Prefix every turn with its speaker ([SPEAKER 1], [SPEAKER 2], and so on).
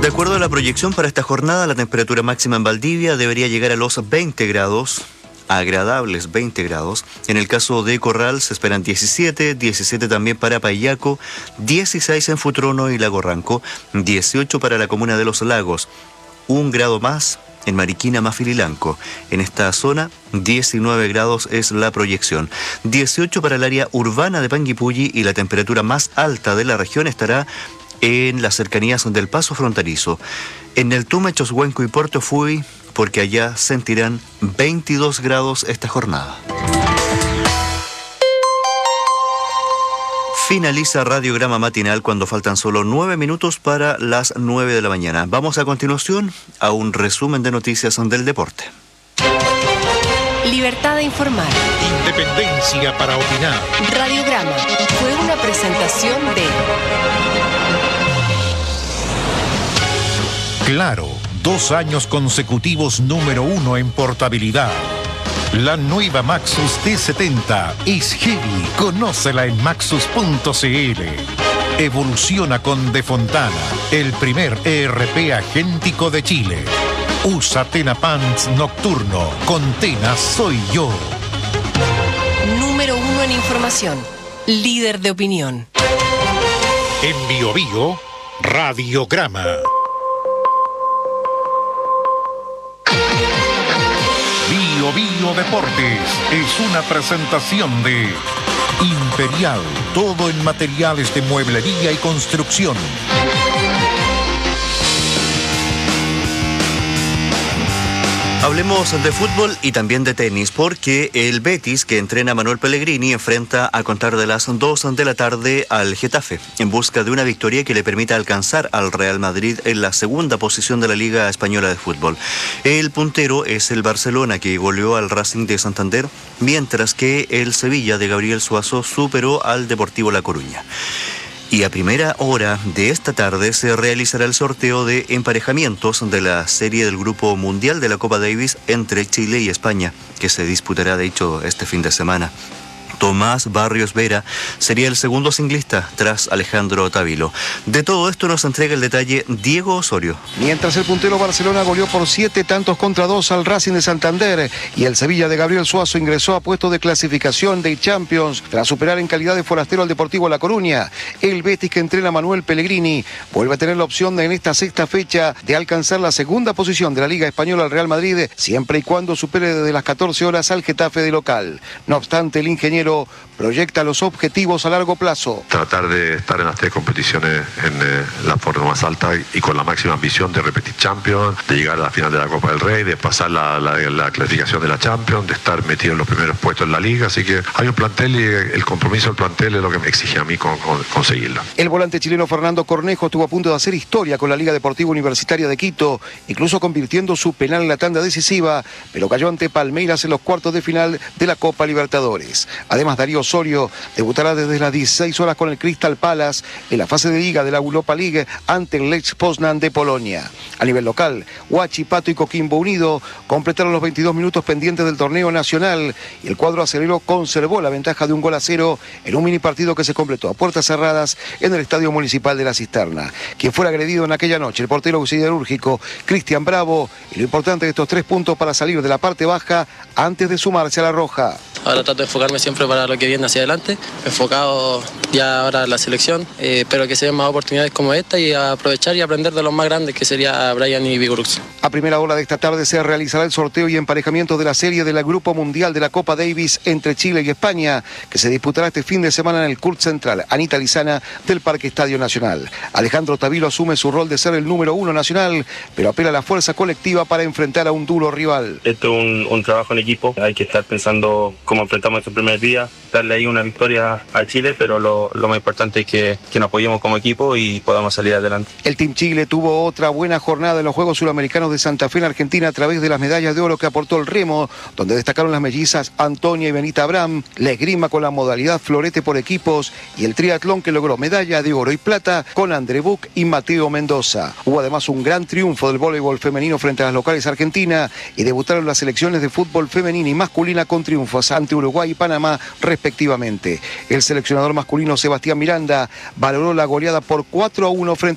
[SPEAKER 1] De acuerdo a la proyección para esta jornada, la temperatura máxima en Valdivia debería llegar a los 20 grados, agradables 20 grados. En el caso de Corral se esperan 17 también para Payaco, 16 en Futrono y Lago Ranco, 18 para la comuna de Los Lagos, 1 grado más en Mariquina, Mafililanco. En esta zona, 19 grados es la proyección. 18 para el área urbana de Panguipulli y la temperatura más alta de la región estará en las cercanías del paso fronterizo. En el Tume, Choshuenco y Puerto Fui, porque allá sentirán 22 grados esta jornada. Finaliza Radiograma Matinal cuando faltan solo 9 minutos para las 9 de la mañana. Vamos a continuación a un resumen de noticias del deporte.
[SPEAKER 2] Libertad de informar.
[SPEAKER 3] Independencia para opinar.
[SPEAKER 2] Radiograma fue una presentación de
[SPEAKER 3] Claro, 2 años consecutivos número 1 en portabilidad. La nueva Maxus T70 es heavy. Conócela en maxus.cl. Evoluciona con De Fontana, el primer ERP agéntico de Chile. Usa Tena Pants Nocturno. Con Tena soy yo.
[SPEAKER 2] Número 1 en información. Líder de opinión.
[SPEAKER 3] En Bio Bio, Radiograma. Bio Bio Deportes es una presentación de Imperial, todo en materiales de mueblería y construcción.
[SPEAKER 1] Hablemos de fútbol y también de tenis, porque el Betis, que entrena a Manuel Pellegrini, enfrenta a contar de las 2 de la tarde al Getafe, en busca de una victoria que le permita alcanzar al Real Madrid en la segunda posición de la Liga Española de Fútbol. El puntero es el Barcelona, que goleó al Racing de Santander, mientras que el Sevilla de Gabriel Suazo superó al Deportivo La Coruña. Y a primera hora de esta tarde se realizará el sorteo de emparejamientos de la serie del Grupo Mundial de la Copa Davis entre Chile y España, que se disputará de hecho este fin de semana. Tomás Barrios Vera sería el segundo singlista tras Alejandro Tavilo. De todo esto nos entrega el detalle Diego Osorio.
[SPEAKER 4] Mientras el puntero Barcelona goleó por 7-2 al Racing de Santander y el Sevilla de Gabriel Suazo ingresó a puesto de clasificación de Champions tras superar en calidad de forastero al Deportivo La Coruña, el Betis, que entrena a Manuel Pellegrini, vuelve a tener la opción en esta sexta fecha de alcanzar la segunda posición de la Liga Española al Real Madrid, siempre y cuando supere desde las 14 horas al Getafe de local. No obstante, el ingeniero proyecta los objetivos a largo plazo.
[SPEAKER 5] Tratar de estar en las 3 competiciones en la forma más alta y con la máxima ambición de repetir Champions, de llegar a la final de la Copa del Rey, de pasar la clasificación de la Champions, de estar metido en los primeros puestos en la Liga. Así que hay un plantel y el compromiso del plantel es lo que me exige a mí conseguirlo.
[SPEAKER 4] El volante chileno Fernando Cornejo estuvo a punto de hacer historia con la Liga Deportiva Universitaria de Quito, incluso convirtiendo su penal en la tanda decisiva, pero cayó ante Palmeiras en los cuartos de final de la Copa Libertadores. Además, Darío Osorio debutará desde las 16 horas con el Crystal Palace en la fase de liga de la Europa League ante el Lech Poznan de Polonia. A nivel local, Huachipato y Coquimbo Unido completaron los 22 minutos pendientes del torneo nacional y el cuadro acelero conservó la ventaja de 1-0 en un mini partido que se completó a puertas cerradas en el Estadio Municipal de La Cisterna. Quien fuera agredido en aquella noche, el portero siderúrgico Cristian Bravo, y lo importante de estos 3 puntos para salir de la parte baja antes de sumarse a la roja.
[SPEAKER 6] Ahora trato de enfocarme siempre para lo que viene hacia adelante, enfocado ya ahora en la selección, espero que se den más oportunidades como esta y aprovechar y aprender de los más grandes, que sería Brian y Vigorux.
[SPEAKER 4] A primera hora de esta tarde se realizará el sorteo y emparejamiento de la serie del Grupo Mundial de la Copa Davis entre Chile y España, que se disputará este fin de semana en el CURT Central, Anita Lizana, del Parque Estadio Nacional. Alejandro Tavilo asume su rol de ser el número 1 nacional, pero apela a la fuerza colectiva para enfrentar a un duro rival.
[SPEAKER 7] Esto es un trabajo en equipo, hay que estar pensando cómo enfrentamos este primer día, darle ahí una victoria a Chile, pero lo más importante es que nos apoyemos como equipo y podamos salir adelante.
[SPEAKER 4] El Team Chile tuvo otra buena jornada en los Juegos Suramericanos de Santa Fe en Argentina a través de las medallas de oro que aportó el remo, donde destacaron las mellizas Antonia y Benita Abraham, la esgrima con la modalidad florete por equipos y el triatlón, que logró medalla de oro y plata con André Buch y Mateo Mendoza. Hubo además un gran triunfo del voleibol femenino frente a las locales Argentina y debutaron las selecciones de fútbol femenina y masculina con triunfos ante Uruguay y Panamá respectivamente. El seleccionador masculino Sebastián Miranda valoró la goleada por 4-1 frente